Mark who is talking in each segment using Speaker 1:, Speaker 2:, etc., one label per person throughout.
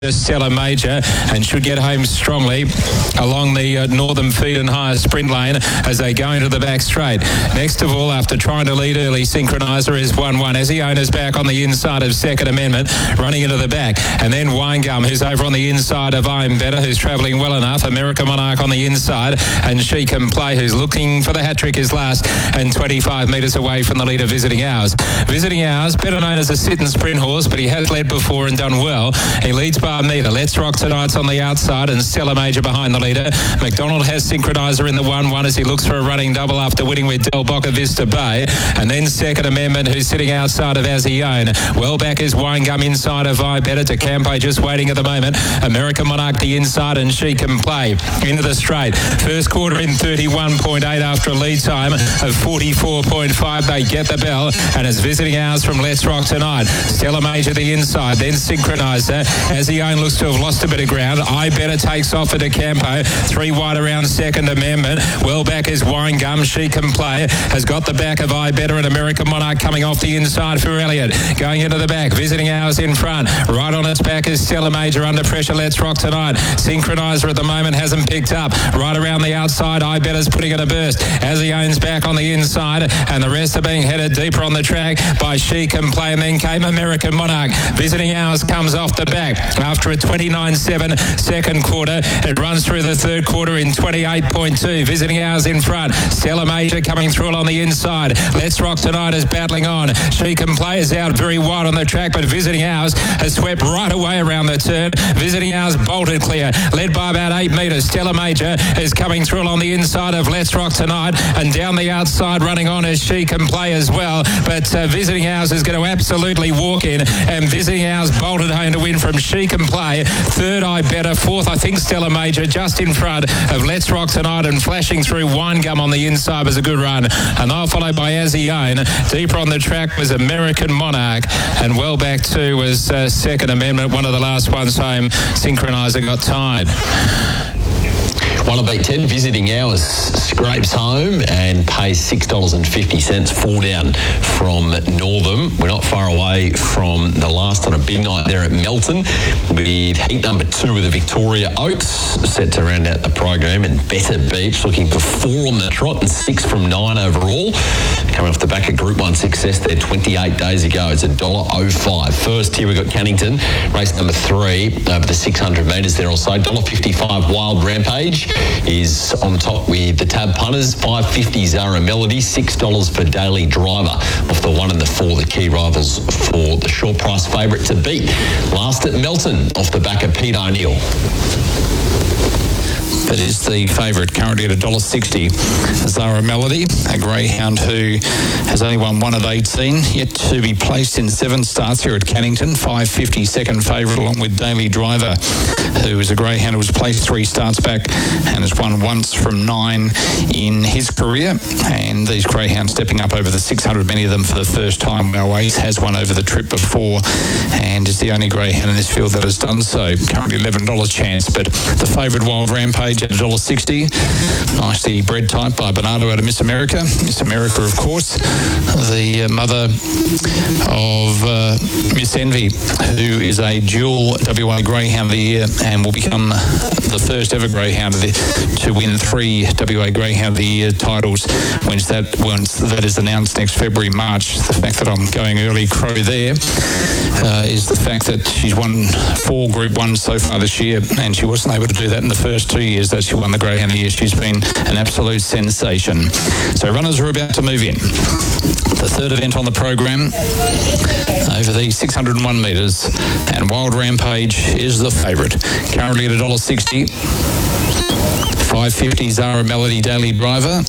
Speaker 1: Stella Major, and should get home strongly along the northern feed and higher sprint lane as they go into the back straight. Next of all, after trying to lead early, Synchronizer is 1-1 as he owns back on the inside of Second Amendment, running into the back. And then Winegum, who's over on the inside of I'm Better, who's travelling well enough. American Monarch on the inside, and She Can Play, who's looking for the hat-trick, is last and 25 metres away from the leader, Visiting Hours. Visiting Hours, better known as a sit and sprint horse, but he has led before and done well. He leads by metre. Let's Rock Tonight's on the outside and Stella Major behind the leader. McDonald has Synchronizer in the 1-1 as he looks for a running double after winning with Del Boca Vista Bay. And then Second Amendment, who's sitting outside of As He Own. Well back is Winegum inside of I Better. To Campo just waiting at the moment. American Monarch the inside and She Can Play into the straight. First quarter in 31.8 after a lead time of 44.5. They get the bell and it's Visiting Hours from Let's Rock Tonight. Stella Major the inside, then Synchronizer. As He Own looks to have lost a bit of ground. I Better takes off at Campo. 3 wide around Second Amendment. Well back is Winegum. She Can Play has got the back of I Better, and American Monarch coming off the inside for Elliott. Going into the back. Visiting Hours in front. Right on its back is Stella Major under pressure. Let's Rock Tonight. Synchronizer at the moment hasn't picked up. Right around the outside. I Better's putting in a burst. As He Owns back on the inside, and the rest are being headed deeper on the track by She Can Play, and then came American Monarch. Visiting Hours comes off the back after a 29.7 second quarter. It runs through the third quarter in 28.2. Visiting Hours in front. Stella Major coming through on the inside. Let's Rock Tonight is battling on. She Can Play is out very wide on the track, but Visiting Hours has swept right away around the turn. Visiting Hours bolted clear, led by about 8 metres. Stella Major is coming through on the inside of Let's Rock Tonight, and down the outside running on as She Can Play as well. But Visiting Hours is going to absolutely walk in, and Visiting Hours bolted home to win from She Can Play. Third, I Better. Fourth, I think Stella Major, just in front of Let's Rock Tonight, and flashing through Winegum on the inside was a good run. And they'll followed by As He Own. Deeper on the track was American Monarch, and well back too was Second Amendment, one of the last ones home. Synchronizer got tied.
Speaker 2: 1 beat 10, Visiting Hours scrapes home and pays $6.50, 4 down from Northam. We're not far away from the last on a big night there at Melton, with heat number 2 of the Victoria Oaks set to round out the program, and Better Beach looking for 4 on the trot and 6 from 9 overall. Coming off the back of Group 1 success there 28 days ago. It's $1.05. First here we've got Cannington, race number 3 over the 600 metres there also. $1.55 Wild Rampage is on top with the Tab Punters. $5.50 Zara Melody. $6 for Daily Driver off the 1 and the 4, the key rivals for the short price favourite to beat. Last at Melton off the back of Pete O'Neill.
Speaker 3: That is the favourite, currently at $1.60. Zara Melody, a greyhound who has only won 1 of 18, yet to be placed in 7 starts here at Cannington. $5.50 second favourite, along with Daily Driver, who is a greyhound who was placed 3 starts back and has won once from 9 in his career. And these greyhounds stepping up over the 600, many of them for the first time. Well, Ace has won over the trip before and is the only greyhound in this field that has done so. Currently $11 chance, but the favourite Wild Rampage at $1.60. Nicely bred type by Bernardo out of Miss America. Miss America, of course, the mother of Miss Envy, who is a dual WA Greyhound of the Year and will become the first ever greyhound to win 3 WA Greyhound of the Year titles once that is announced next February, March. The fact that I'm going early crow there is the fact that she's won 4 Group 1s so far this year, and she wasn't able to do that in the first 2 years that she won the Greyhound of the Year. She's been an absolute sensation. So runners are about to move in. The third event on the program over the 601 metres, and Wild Rampage is the favourite, currently at $1.60. $5.50 Zara Melody Daily Driver.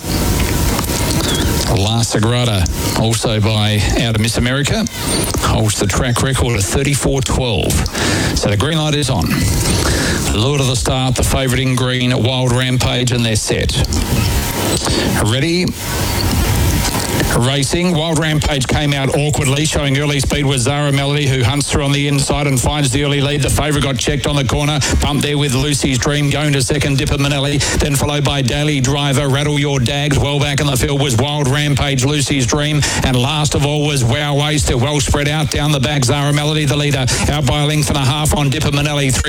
Speaker 3: La Sagrada, also by out of Miss America, holds the track record of 34.12. So the green light is on. Lure to the start, the favourite in green, Wild Rampage, and they're set. Ready? Racing. Wild Rampage came out awkwardly, showing early speed with Zara Melody, who hunts through on the inside and finds the early lead. The favourite got checked on the corner. Pumped there with Lucy's Dream, going to second, Dipper Manelli, then followed by Daily Driver, Rattle Your Dags. Well back in the field was Wild Rampage, Lucy's Dream, and last of all was Wow Waster. Well spread out down the back, Zara Melody, the leader, out by a length and a half on Dipper Manelli.